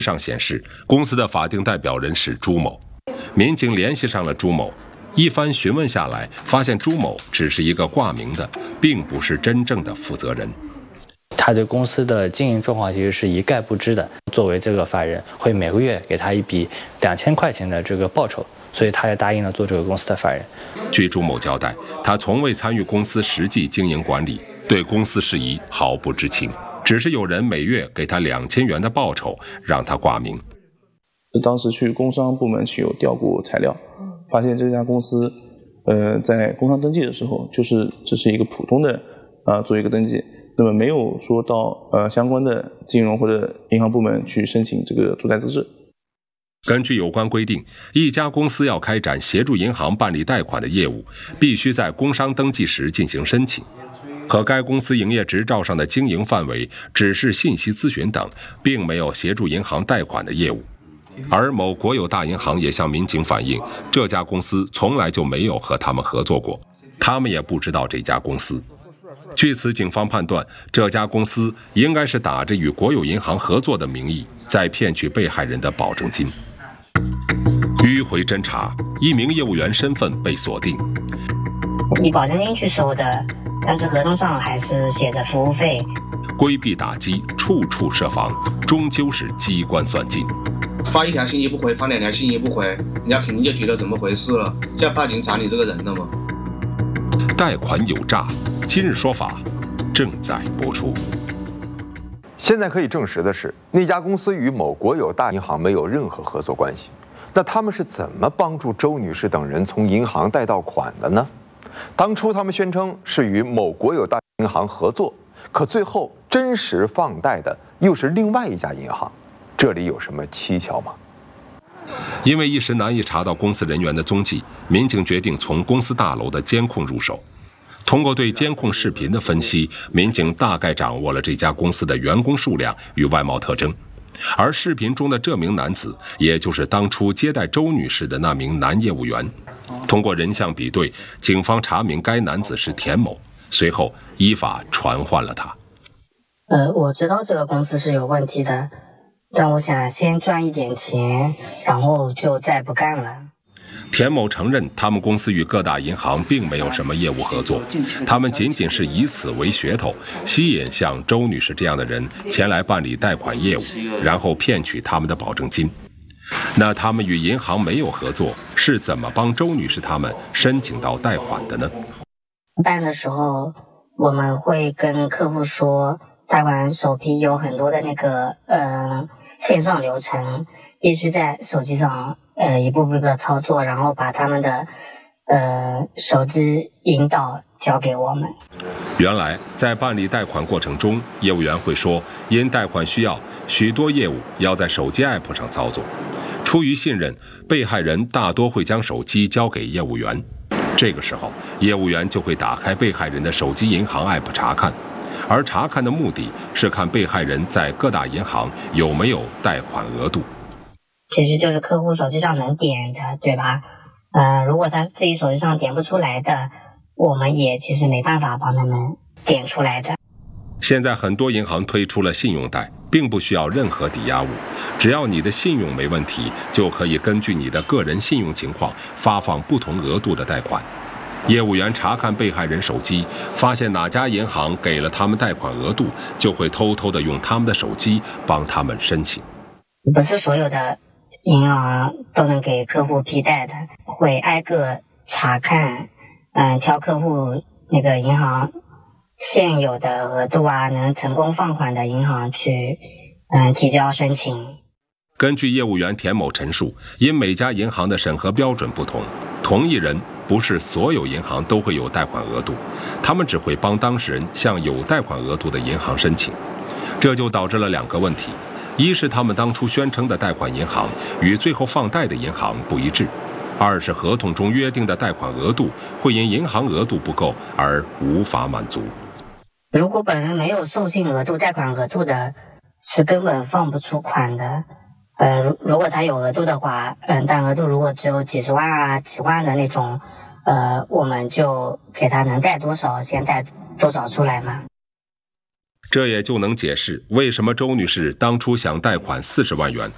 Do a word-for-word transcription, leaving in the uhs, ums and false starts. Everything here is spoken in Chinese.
上显示，公司的法定代表人是朱某。民警联系上了朱某，一番询问下来，发现朱某只是一个挂名的，并不是真正的负责人。 他对公司的经营状况其实是一概不知的。作为这个法人，会每个月给他一笔两千块钱的这个报酬，所以他也答应了做这个公司的法人。 据朱某交代，他从未参与公司实际经营管理，对公司事宜毫不知情，只是有人每月给他两千元的报酬，让他挂名。 当时去工商部门去有调过材料，发现这家公司，呃，在工商登记的时候，就是只是一个普通的啊、呃、做一个登记。那么没有说到呃相关的金融或者银行部门去申请这个住宅资质。 根据有关规定，一家公司要开展协助银行办理贷款的业务，必须在工商登记时进行申请。可该公司营业执照上的经营范围只是信息咨询等，并没有协助银行贷款的业务。而某国有大银行也向民警反映，这家公司从来就没有和他们合作过，他们也不知道这家公司。据此，警方判断这家公司应该是打着与国有银行合作的名义，在骗取被害人的保证金。迂回侦查，一名业务员身份被锁定， 以保证金去收的，但是合同上还是写着服务费。 规避打击，处处设防，终究是机关算尽。 发一条信息不回，发两条信息不回，人家肯定就觉得怎么回事了，就要报警找你这个人了吗？ 贷款有诈，今日说法正在播出。 现在可以证实的是，那家公司与某国有大银行没有任何合作关系。那他们是怎么帮助周女士等人从银行贷到款的呢？当初他们宣称是与某国有大银行合作，可最后真实放贷的又是另外一家银行，这里有什么蹊跷吗？ 因为一时难以查到公司人员的踪迹，民警决定从公司大楼的监控入手。通过对监控视频的分析，民警大概掌握了这家公司的员工数量与外貌特征。而视频中的这名男子，也就是当初接待周女士的那名男业务员。通过人像比对，警方查明该男子是田某，随后依法传唤了他。 呃，我知道这个公司是有问题的，但我想先赚一点钱，然后就再不干了。 田某承认，他们公司与各大银行并没有什么业务合作，他们仅仅是以此为噱头，吸引像周女士这样的人前来办理贷款业务，然后骗取他们的保证金。那他们与银行没有合作，是怎么帮周女士他们申请到贷款的呢？ 办的时候，我们会跟客户说，贷款首批有很多的那个呃线上流程，必须在手机上呃一步步的操作，然后把他们的呃手机引导交给我们。 原来在办理贷款过程中，业务员会说，因贷款需要，许多业务要在手机 app 上操作。出于信任，被害人大多会将手机交给业务员。这个时候，业务员就会打开被害人的手机银行 app 查看，而查看的目的是看被害人在各大银行有没有贷款额度。 其实就是客户手机上能点的，对吧？呃，如果他自己手机上点不出来的，我们也其实没办法帮他们点出来的。 现在很多银行推出了信用贷，并不需要任何抵押物，只要你的信用没问题，就可以根据你的个人信用情况发放不同额度的贷款。业务员查看被害人手机，发现哪家银行给了他们贷款额度，就会偷偷的用他们的手机帮他们申请。 不是所有的银行都能给客户批贷的，会挨个查看，嗯，挑客户那个银行现有的额度啊，能成功放款的银行去，嗯，提交申请。 根据业务员田某陈述，因每家银行的审核标准不同，同一人不是所有银行都会有贷款额度，他们只会帮当事人向有贷款额度的银行申请。这就导致了两个问题：一是他们当初宣称的贷款银行与最后放贷的银行不一致；二是合同中约定的贷款额度会因银行额度不够而无法满足。 如果本人没有授信额度、贷款额度的，是根本放不出款的。呃，如如果他有额度的话，嗯，但额度如果只有几十万啊、几万的那种，呃，我们就给他能贷多少，先贷多少出来嘛。 这也就能解释为什么周女士当初想贷款四十万元，